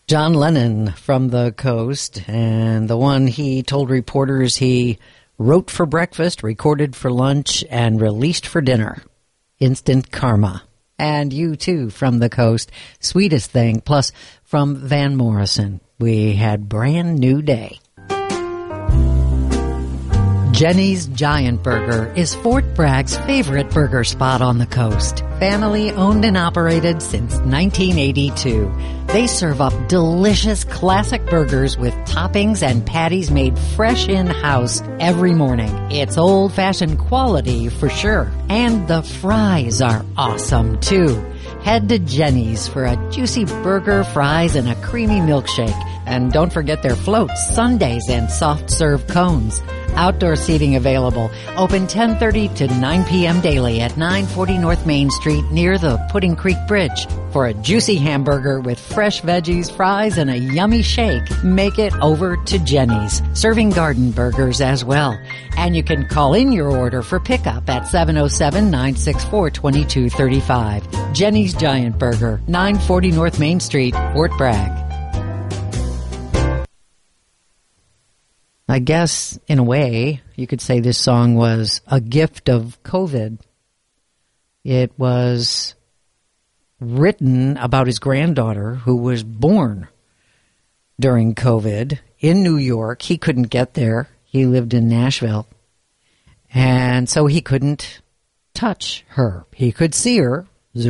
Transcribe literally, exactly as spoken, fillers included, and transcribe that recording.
John Lennon from the coast, and the one he told reporters he wrote for breakfast, recorded for lunch, and released for dinner. Instant Karma. And U two from the coast, Sweetest Thing, plus from Van Morrison, we had Brand New Day. Jenny's Giant Burger is Fort Bragg's favorite burger spot on the coast. Family owned and operated since nineteen eighty-two. They serve up delicious classic burgers with toppings and patties made fresh in-house every morning. It's old-fashioned quality for sure. And the fries are awesome too. Head to Jenny's for a juicy burger, fries, and a creamy milkshake. And don't forget their floats, sundaes, and soft-serve cones. Outdoor seating available. Open ten thirty to nine p.m. daily at nine forty North Main Street near the Pudding Creek Bridge. For a juicy hamburger with fresh veggies, fries, and a yummy shake, make it over to Jenny's. Serving garden burgers as well. And you can call in your order for pickup at seven oh seven, nine six four, two two three five. Jenny's Giant Burger, nine forty North Main Street, Fort Bragg. I guess, in a way, you could say this song was a gift of COVID. It was written about his granddaughter who was born during COVID in New York. He couldn't get there. He lived in Nashville. And so he couldn't touch her. He could see her